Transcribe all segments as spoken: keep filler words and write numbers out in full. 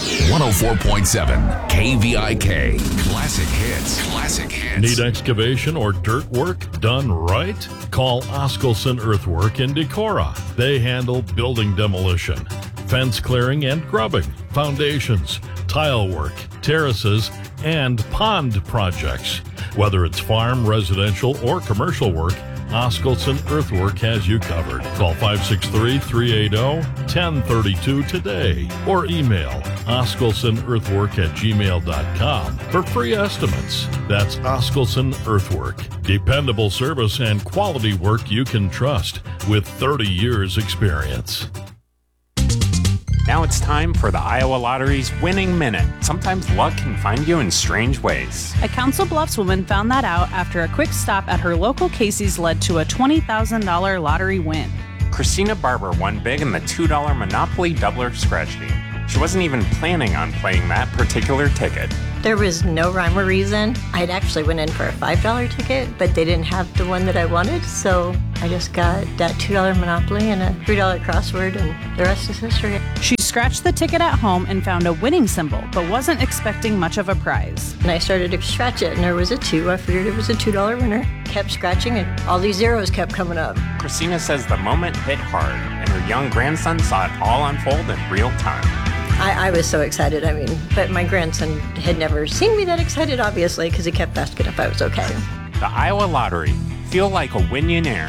one oh four point seven K V I K. Classic hits. Classic hits. Need excavation or dirt work done right? Call Oskelson Earthwork in Decorah. They handle building demolition, fence clearing and grubbing, foundations, tile work, terraces, and pond projects. Whether it's farm, residential, or commercial work, Oskelson Earthwork has you covered. Call five six three, three eight zero, one zero three two today or email oskelsonEarthwork at gmail dot com for free estimates. That's Oskelson Earthwork. Dependable service and quality work you can trust with thirty years experience. Now it's time for the Iowa Lottery's Winning Minute. Sometimes luck can find you in strange ways. A Council Bluffs woman found that out after a quick stop at her local Casey's led to a twenty thousand dollars lottery win. Christina Barber won big in the two dollar Monopoly Doubler Scratch Game. She wasn't even planning on playing that particular ticket. There was no rhyme or reason. I'd actually went in for a five dollar ticket, but they didn't have the one that I wanted, so I just got that two dollar Monopoly and a three dollar crossword, and the rest is history. She scratched the ticket at home and found a winning symbol, but wasn't expecting much of a prize. And I started to scratch it, and there was a two. I figured it was a two dollar winner. Kept scratching, and all these zeros kept coming up. Christina says the moment hit hard, and her young grandson saw it all unfold in real time. I, I was so excited, I mean, but my grandson had never seen me that excited, obviously, because he kept asking if I was okay. The Iowa Lottery. Feel like a Winionaire.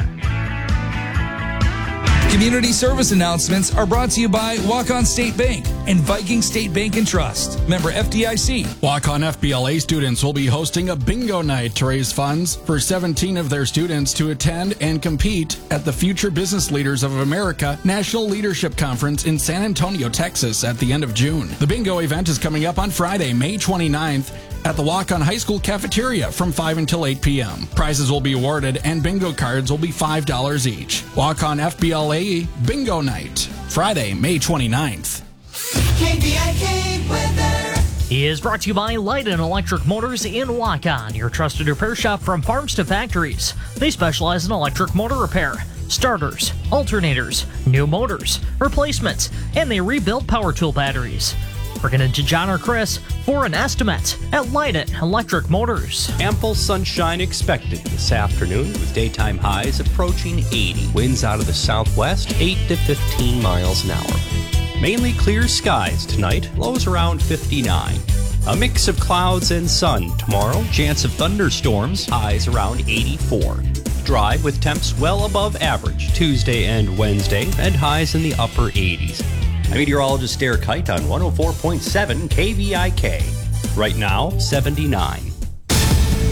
Community service announcements are brought to you by Walk-On State Bank and Viking State Bank and Trust. Member F D I C. Walk-On F B L A students will be hosting a bingo night to raise funds for seventeen of their students to attend and compete at the Future Business Leaders of America National Leadership Conference in San Antonio, Texas at the end of June. The bingo event is coming up on Friday, May twenty-ninth at the Walk-On High School cafeteria from five until eight p.m. Prizes will be awarded and bingo cards will be five dollars each. Walk-On F B L A Bingo Night, Friday, May twenty-ninth. K V I K weather is brought to you by Light and Electric Motors in Walk-On, your trusted repair shop from farms to factories. They specialize in electric motor repair, starters, alternators, new motors, replacements, and they rebuild power tool batteries. We're going to John or Chris for an estimate at Light It Electric Motors. Ample sunshine expected this afternoon with daytime highs approaching eighty. Winds out of the southwest, eight to fifteen miles an hour. Mainly clear skies tonight, lows around fifty-nine. A mix of clouds and sun tomorrow. Chance of thunderstorms, highs around eighty-four. Dry with temps well above average Tuesday and Wednesday, and highs in the upper eighties. I'm meteorologist Derek Kite on one oh four point seven K V I K. Right now, seventy-nine.